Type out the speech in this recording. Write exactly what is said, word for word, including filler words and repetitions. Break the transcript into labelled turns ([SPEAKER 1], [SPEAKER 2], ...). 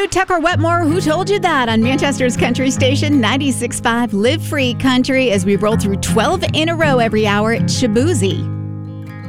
[SPEAKER 1] you, Tucker Wetmore. Who told you that? On Manchester's Country Station, ninety-six point five Live Free Country, as we roll through twelve in a row every hour. Shaboozey.